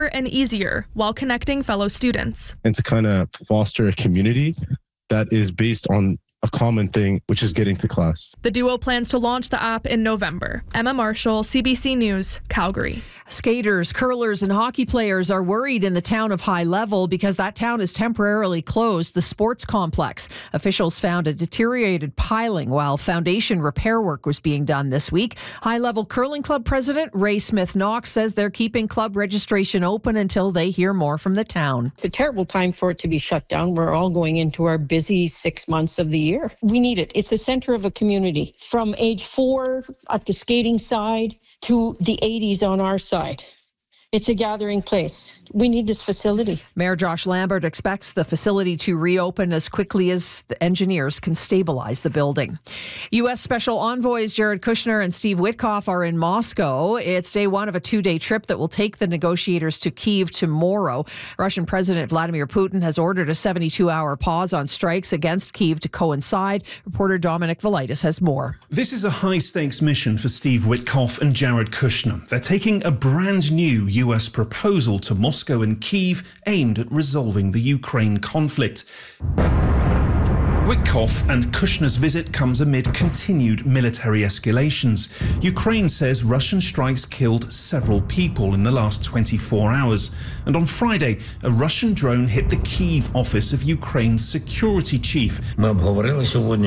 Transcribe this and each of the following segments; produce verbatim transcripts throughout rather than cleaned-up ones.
and easier while connecting fellow students. And to kind of foster a community that is based on a common thing, which is getting to class. The duo plans to launch the app in November. Emma Marshall, C B C News, Calgary. Skaters, curlers, and hockey players are worried in the town of High Level because that town is temporarily closed, the sports complex. Officials found a deteriorated piling while foundation repair work was being done this week. High Level Curling Club President Ray Smith-Knox says they're keeping club registration open until they hear more from the town. It's a terrible time for it to be shut down. We're all going into our busy six months of the year. We need it. It's the center of a community. From age four at the skating side to the eighties on our side. It's a gathering place. We need this facility. Mayor Josh Lambert expects the facility to reopen as quickly as the engineers can stabilize the building. U S Special Envoys Jared Kushner and Steve Witkoff are in Moscow. It's day one of a two-day trip that will take the negotiators to Kyiv tomorrow. Russian President Vladimir Putin has ordered a seventy-two hour pause on strikes against Kyiv to coincide. Reporter Dominic Velitis has more. This is a high-stakes mission for Steve Witkoff and Jared Kushner. They're taking a brand new U S proposal to Moscow and Kyiv aimed at resolving the Ukraine conflict. Witkoff and Kushner's visit comes amid continued military escalations. Ukraine says Russian strikes killed several people in the last twenty-four hours. And on Friday, a Russian drone hit the Kyiv office of Ukraine's security chief. Ukraine's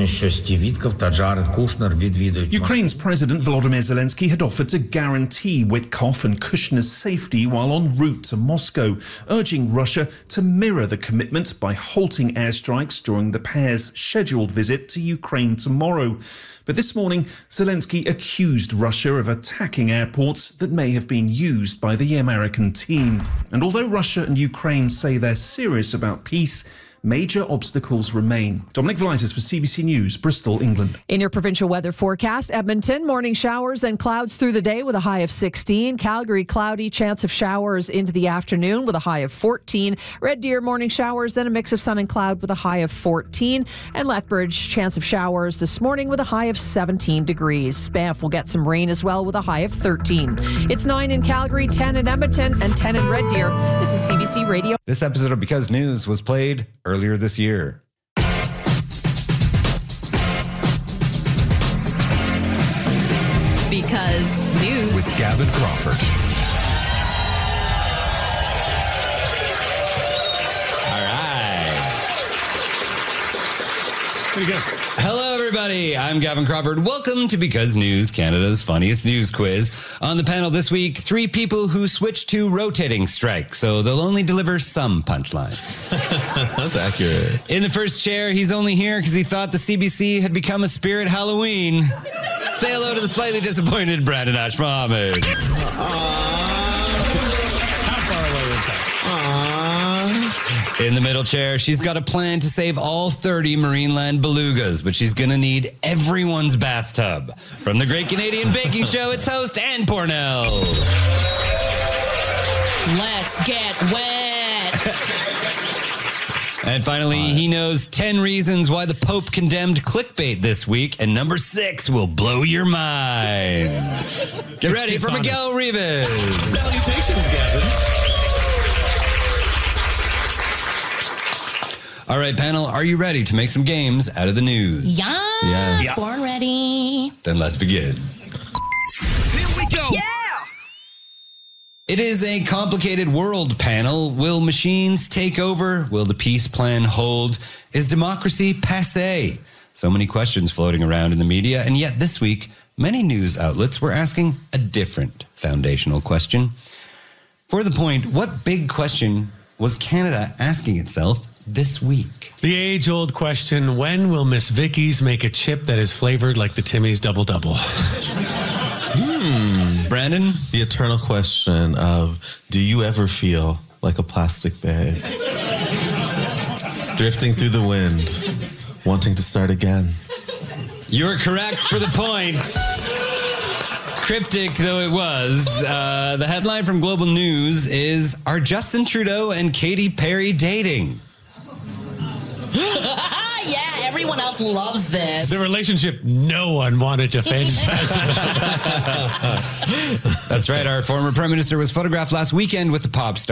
President Volodymyr Zelensky had offered to guarantee Witkoff and Kushner's safety while en route to Moscow, urging Russia to mirror the commitment by halting airstrikes during the pair's scheduled visit to Ukraine tomorrow. But this morning, Zelensky accused Russia of attacking airports that may have been used by the American team. And although Russia and Ukraine say they're serious about peace, major obstacles remain. Dominic Velitis for C B C News, Bristol, England. In your provincial weather forecast, Edmonton, morning showers, then clouds through the day with a high of sixteen. Calgary, cloudy, chance of showers into the afternoon with a high of fourteen. Red Deer, morning showers, then a mix of sun and cloud with a high of fourteen. And Lethbridge, chance of showers this morning with a high of seventeen degrees. Banff will get some rain as well with a high of thirteen. It's nine in Calgary, ten in Edmonton, and ten in Red Deer. This is C B C Radio. This episode of Because News was played earlier this year. Because News with Gavin Crawford. All right. Pretty good. Hello, everybody. I'm Gavin Crawford. Welcome to Because News, Canada's funniest news quiz. On the panel this week, three people who switched to rotating strike, so they'll only deliver some punchlines. That's accurate. In the first chair, he's only here because he thought the C B C had become a spirit Halloween. Say hello to the slightly disappointed Brandon Ash Mohammed. In the middle chair, she's got a plan to save all thirty Marineland belugas, but she's going to need everyone's bathtub. From the Great Canadian Baking Show, it's host Ann Pornell. Let's get wet. And finally, he knows ten reasons why the Pope condemned clickbait this week, and number six will blow your mind. Get ready for Miguel Rivas. Salutations, Gavin. All right, panel, are you ready to make some games out of the news? Yes, Yes. born ready. Then let's begin. Here we go. Yeah. It is a complicated world, panel. Will machines take over? Will the peace plan hold? Is democracy passé? So many questions floating around in the media, and yet this week, many news outlets were asking a different foundational question. For the point, what big question was Canada asking itself this week? The age-old question, when will Miss Vicky's make a chip that is flavored like the Timmy's Double Double? Hmm. Brandon? The eternal question of, do you ever feel like a plastic bag? Drifting through the wind, wanting to start again. You're correct for the point. Cryptic though it was, uh, the headline from Global News is, are Justin Trudeau and Katy Perry dating? Yeah, everyone else loves this. The relationship no one wanted to fantasize about. That's right. Our former Prime Minister was photographed last weekend with the pop star.